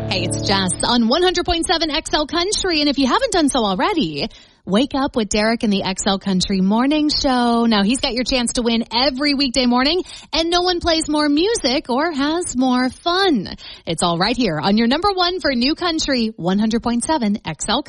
Hey, it's Jess on 100.7 XL Country. And if you haven't done so already, wake up with Derek in the XL Country Morning Show. Now, he's got your chance to win every weekday morning, and no one plays more music or has more fun. It's all right here on your number one for New Country, 100.7 XL Country.